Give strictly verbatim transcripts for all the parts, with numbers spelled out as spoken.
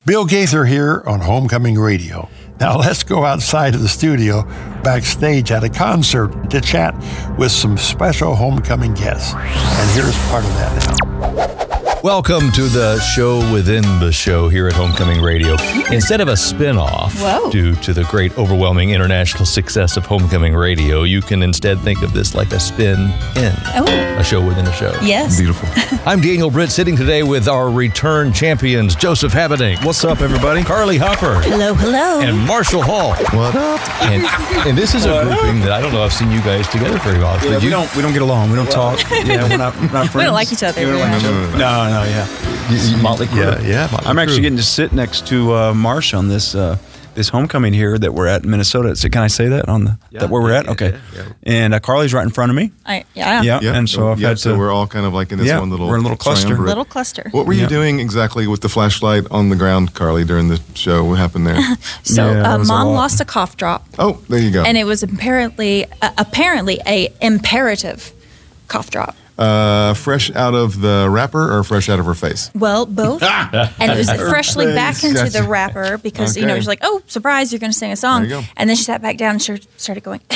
Bill Gaither here on Homecoming Radio. Now let's go outside of the studio, backstage at a concert, to chat with some special homecoming guests. And here's part of that now. Welcome to the show within the show here at Homecoming Radio. Instead of a spin-off, Whoa. due to the great overwhelming international success of Homecoming Radio, you can instead think of this like a spin-in. Oh. A show within a show. Yes. Beautiful. I'm Daniel Britt, sitting today with our return champions, Joseph Habedank. What's up, everybody? Carly Hopper. Hello, hello. And Marshall Hall. What up? And, and this is a grouping that I don't know I've seen you guys together very often. Yeah, we don't we don't get along. We don't talk. Yeah, we're not, we're not friends. We don't like each other. Yeah, we don't like each other. No, no, yeah. Motley Crue. Yeah, yeah. Motley I'm actually Crue. getting to sit next to uh, Marsh on this uh, this homecoming here that we're at in Minnesota. So can I say that on the Yeah, that where we're yeah, at? Okay. yeah, yeah. And uh, Carly's right in front of me. I, yeah. Yeah. Yeah, And so I've yeah, had so to. we're all kind of like in this Yeah, one little we're in a little cluster. triumvirate. Little cluster. What were you Yeah. doing exactly with the flashlight on the ground, Carly, during the show? What happened there? So Yeah, uh, it was a mom lot. lost a cough drop, Oh, there you go. and it was apparently uh, apparently a imperative cough drop. Uh, fresh out of the wrapper or fresh out of her face? Well, both. And it was freshly back into the wrapper because, you know, Okay. she's like, oh, surprise, you're going to sing a song. There you go. And then she sat back down and she started going,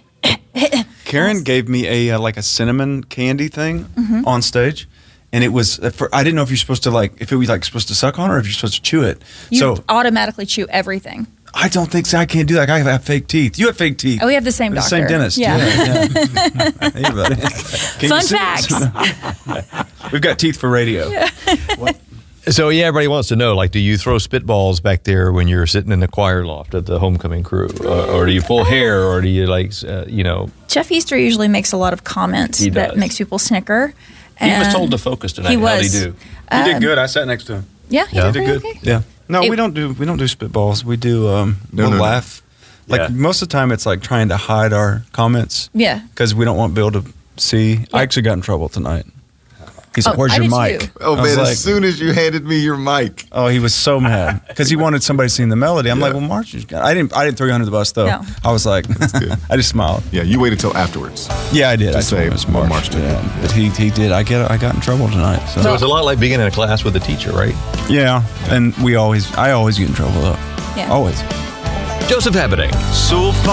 Karen gave me a uh, like a cinnamon candy thing Mm-hmm. on stage. And it was, uh, for, I didn't know if you're supposed to like, if it was like supposed to suck on it or if you're supposed to chew it. you so automatically chew everything. I don't think so. I can't do that. I have fake teeth. You have fake teeth. Oh, we have the same The doctor. same dentist. Yeah. yeah. yeah. Hey, buddy. Can you Fun see facts. us? We've got teeth for radio. So, yeah, everybody wants to know, like, do you throw spitballs back there when you're sitting in the choir loft at the homecoming crew? Uh, or do you pull hair? Or do you, like, uh, you know? Jeff Easter usually makes a lot of comments He that does. makes people snicker. He was And told to focus tonight. He How'd was. he do? You did good. I sat next to him. Yeah, he Yeah. did You pretty did good. okay. Yeah. No, It- we don't do we don't do spitballs. We do um, No, we'll no, no. laugh. Like Yeah. most of the time, it's like trying to hide our comments Yeah. because we don't want Bill to see. I actually got in trouble tonight. He's like, Oh, "Where's I your did mic?" too. Oh, I was man, like, as soon as you handed me your mic. oh, he was so mad because he wanted somebody to sing the melody. I'm like, well, March, is I didn't, I didn't throw you under the bus though. No. I was like, good. I just smiled. Yeah, you waited till afterwards. Yeah, I did. To I told say him it was what March. March did. Yeah, but he he did. I get I got in trouble tonight. So, So it's a lot like being in a class with a teacher, right? yeah, and we always I always get in trouble though. Yeah. Always. Joseph Habedank.